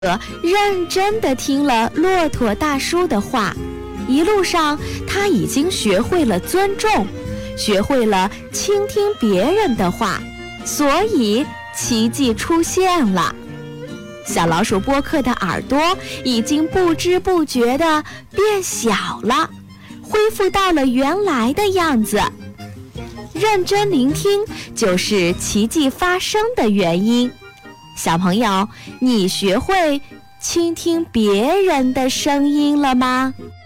认真地听了骆驼大叔的话，一路上他已经学会了尊重，学会了倾听别人的话，所以奇迹出现了。小老鼠波克的耳朵已经不知不觉地变小了，恢复到了原来的样子。认真聆听就是奇迹发生的原因。小朋友，你学会倾听别人的声音了吗？